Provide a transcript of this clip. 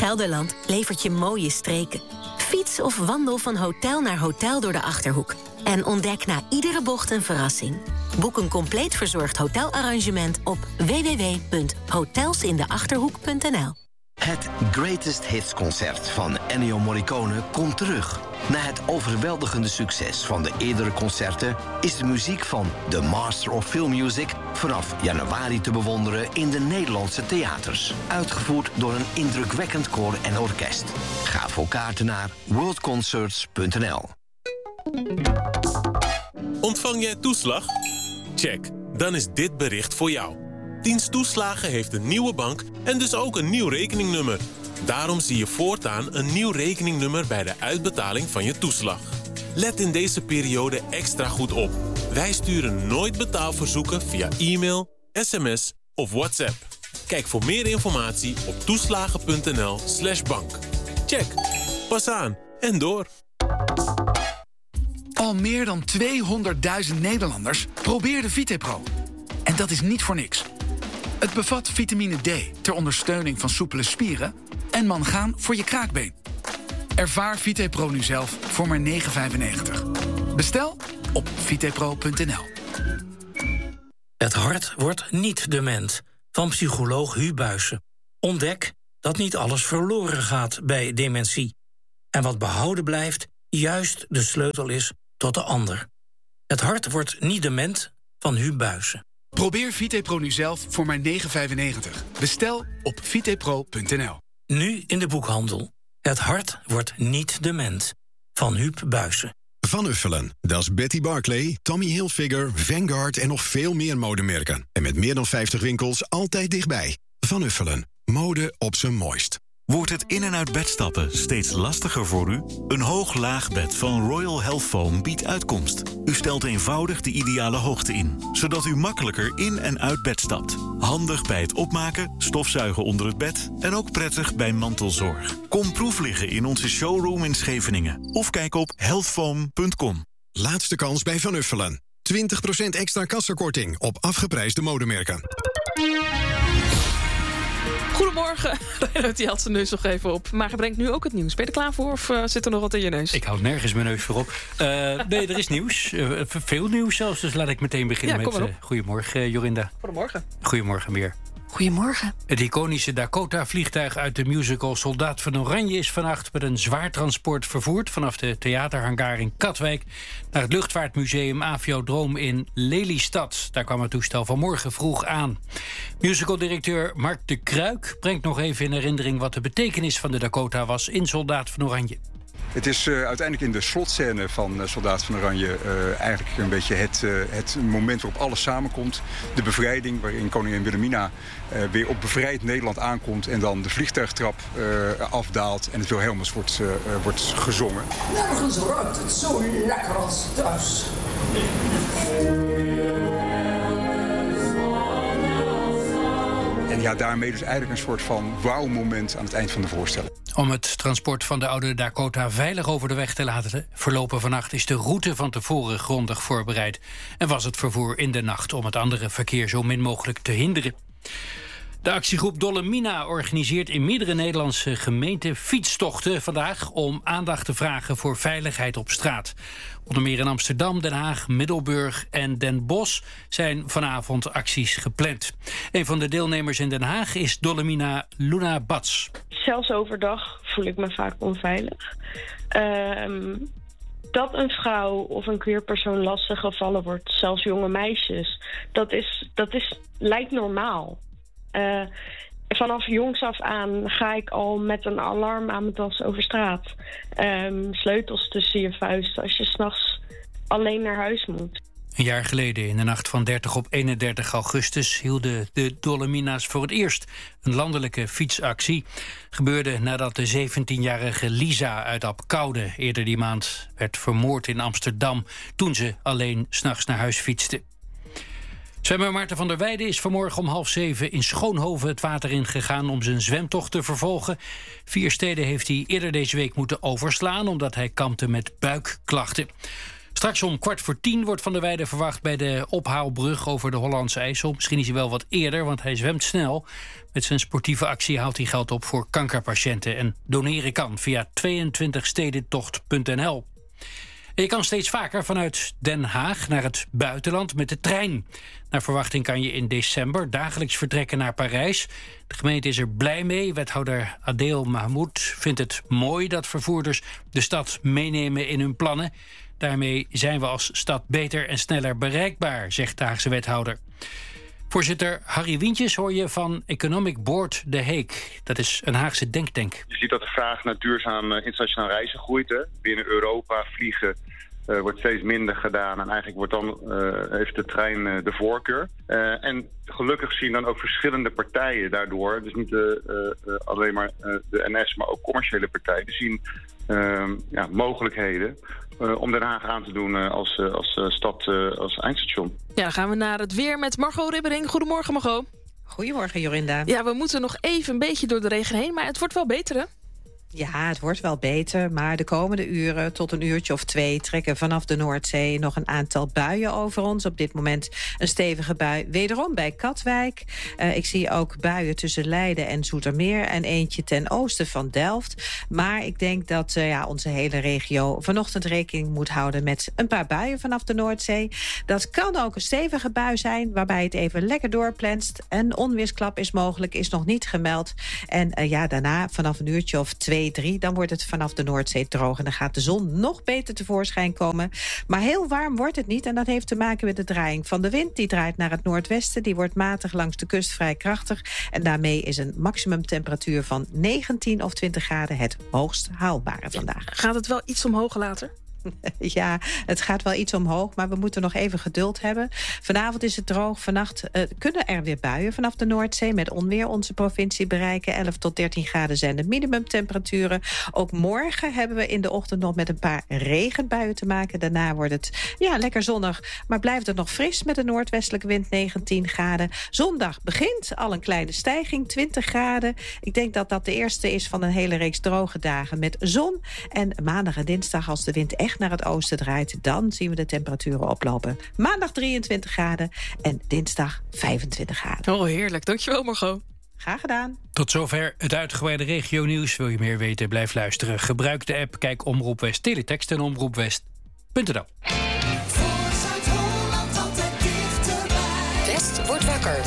Gelderland levert je mooie streken. Fiets of wandel van hotel naar hotel door de Achterhoek. En ontdek na iedere bocht een verrassing. Boek een compleet verzorgd hotelarrangement op www.hotelsindeachterhoek.nl. Het Greatest Hits concert van Ennio Morricone komt terug. Na het overweldigende succes van de eerdere concerten is de muziek van The Master of Film Music vanaf januari te bewonderen in de Nederlandse theaters. Uitgevoerd door een indrukwekkend koor en orkest. Ga voor kaarten naar worldconcerts.nl. Ontvang jij toeslag? Check, dan is dit bericht voor jou. Dienst Toeslagen heeft een nieuwe bank en dus ook een nieuw rekeningnummer. Daarom zie je voortaan een nieuw rekeningnummer bij de uitbetaling van je toeslag. Let in deze periode extra goed op. Wij sturen nooit betaalverzoeken via e-mail, sms of WhatsApp. Kijk voor meer informatie op toeslagen.nl/bank. Check, pas aan en door. Al meer dan 200.000 Nederlanders probeerden VitePro. En dat is niet voor niks. Het bevat vitamine D ter ondersteuning van soepele spieren en mangaan voor je kraakbeen. Ervaar VitePro nu zelf voor maar €9,95. Bestel op vitepro.nl. Het hart wordt niet dement. Van psycholoog Hu Buijsen. Ontdek dat niet alles verloren gaat bij dementie. En wat behouden blijft, juist de sleutel is tot de ander. Het hart wordt niet dement van Hu Buijsen. Probeer VitePro nu zelf voor maar €9,95. Bestel op vitepro.nl. Nu in de boekhandel. Het hart wordt niet dement. Van Huub Buijsen. Van Uffelen, dat is Betty Barclay, Tommy Hilfiger, Vanguard en nog veel meer modemerken. En met meer dan 50 winkels altijd dichtbij. Van Uffelen, mode op zijn mooist. Wordt het in- en uit bed stappen steeds lastiger voor u? Een hoog-laag bed van Royal Health Foam biedt uitkomst. U stelt eenvoudig de ideale hoogte in, zodat u makkelijker in en uit bed stapt. Handig bij het opmaken, stofzuigen onder het bed en ook prettig bij mantelzorg. Kom proefliggen in onze showroom in Scheveningen of kijk op healthfoam.com. Laatste kans bij Van Uffelen. 20% extra kassakorting op afgeprijsde modemerken. Goedemorgen. Die had zijn neus nog even op. Maar je brengt nu ook het nieuws. Ben je er klaar voor of zit er nog wat in je neus? Ik houd nergens mijn neus voor op. Nee, er is nieuws. Veel nieuws zelfs. Dus laat ik meteen beginnen met... Goedemorgen, Jorinda. Goedemorgen. Goedemorgen, Meer. Goedemorgen. Het iconische Dakota-vliegtuig uit de musical Soldaat van Oranje is vannacht met een zwaar transport vervoerd vanaf de theaterhangar in Katwijk naar het luchtvaartmuseum Aviodroom in Lelystad. Daar kwam het toestel vanmorgen vroeg aan. Musicaldirecteur Mark de Kruik brengt nog even in herinnering wat de betekenis van de Dakota was in Soldaat van Oranje. Het is uiteindelijk in de slotscène van Soldaat van Oranje eigenlijk een beetje het moment waarop alles samenkomt. De bevrijding, waarin koningin Wilhelmina weer op bevrijd Nederland aankomt en dan de vliegtuigtrap afdaalt en het Wilhelmus wordt gezongen. Nergens ruikt het zo lekker als thuis. En ja, daarmee dus eigenlijk een soort van wauw-moment aan het eind van de voorstelling. Om het transport van de oude Dakota veilig over de weg te laten verlopen vannacht is de route van tevoren grondig voorbereid. En was het vervoer in de nacht om het andere verkeer zo min mogelijk te hinderen. De actiegroep Dollemina organiseert in meerdere Nederlandse gemeenten fietstochten vandaag om aandacht te vragen voor veiligheid op straat. Onder meer in Amsterdam, Den Haag, Middelburg en Den Bosch zijn vanavond acties gepland. Een van de deelnemers in Den Haag is Dollemina Luna Bats. Zelfs overdag voel ik me vaak onveilig. Dat een vrouw of een queer persoon lastig gevallen wordt, zelfs jonge meisjes, dat lijkt normaal. Vanaf jongs af aan ga ik al met een alarm aan mijn tas over straat. Sleutels tussen je vuisten als je 's nachts alleen naar huis moet. Een jaar geleden, in de nacht van 30 op 31 augustus... hielden de Dolomina's voor het eerst een landelijke fietsactie. Gebeurde nadat de 17-jarige Lisa uit Apkoude eerder die maand werd vermoord in Amsterdam, toen ze alleen 's nachts naar huis fietste. Zwemmer Maarten van der Weijden is vanmorgen om 6:30 in Schoonhoven het water ingegaan om zijn zwemtocht te vervolgen. 4 steden heeft hij eerder deze week moeten overslaan omdat hij kampte met buikklachten. Straks om 9:15 wordt Van der Weijden verwacht bij de ophaalbrug over de Hollandse IJssel. Misschien is hij wel wat eerder, want hij zwemt snel. Met zijn sportieve actie haalt hij geld op voor kankerpatiënten. En doneren kan via 22stedentocht.nl. En je kan steeds vaker vanuit Den Haag naar het buitenland met de trein. Naar verwachting kan je in december dagelijks vertrekken naar Parijs. De gemeente is er blij mee. Wethouder Adeel Mahmoud vindt het mooi dat vervoerders de stad meenemen in hun plannen. Daarmee zijn we als stad beter en sneller bereikbaar, zegt de Haagse wethouder. Voorzitter Harry Wientjes hoor je van Economic Board De Heek. Dat is een Haagse denktank. Je ziet dat de vraag naar duurzaam internationaal reizen groeit. Hè. Binnen Europa vliegen wordt steeds minder gedaan. En eigenlijk heeft de trein de voorkeur. En gelukkig zien dan ook verschillende partijen daardoor. Dus niet alleen maar de NS, maar ook commerciële partijen. Die zien mogelijkheden om Den Haag aan te doen als stad, als eindstation. Ja, dan gaan we naar het weer met Margot Ribbering. Goedemorgen, Margot. Goedemorgen, Jorinda. Ja, we moeten nog even een beetje door de regen heen, maar het wordt wel beter, hè? Ja, het wordt wel beter, maar de komende uren tot een uurtje of 2... trekken vanaf de Noordzee nog een aantal buien over ons. Op dit moment een stevige bui wederom bij Katwijk. Ik zie ook buien tussen Leiden en Zoetermeer en eentje ten oosten van Delft. Maar ik denk dat onze hele regio vanochtend rekening moet houden met een paar buien vanaf de Noordzee. Dat kan ook een stevige bui zijn, waarbij het even lekker doorplenst. Een onweersklap is mogelijk, is nog niet gemeld. En daarna vanaf een uurtje of 2, 3, dan wordt het vanaf de Noordzee droog. En dan gaat de zon nog beter tevoorschijn komen. Maar heel warm wordt het niet. En dat heeft te maken met de draaiing van de wind. Die draait naar het noordwesten. Die wordt matig langs de kust vrij krachtig. En daarmee is een maximumtemperatuur van 19 of 20 graden het hoogst haalbare vandaag. Gaat het wel iets omhoog later? Ja, het gaat wel iets omhoog, maar we moeten nog even geduld hebben. Vanavond is het droog. Vannacht kunnen er weer buien vanaf de Noordzee met onweer onze provincie bereiken. 11 tot 13 graden zijn de minimumtemperaturen. Ook morgen hebben we in de ochtend nog met een paar regenbuien te maken. Daarna wordt het lekker zonnig, maar blijft het nog fris met een noordwestelijke wind 19 graden. Zondag begint al een kleine stijging, 20 graden. Ik denk dat dat de eerste is van een hele reeks droge dagen met zon. En maandag en dinsdag, als de wind echt naar het oosten draait, dan zien we de temperaturen oplopen. Maandag 23 graden en dinsdag 25 graden. Oh, heerlijk. Dankjewel, Margot. Graag gedaan. Tot zover het uitgebreide regionieuws. Wil je meer weten, blijf luisteren. Gebruik de app, kijk Omroep West Teletext en omroepwest.nl.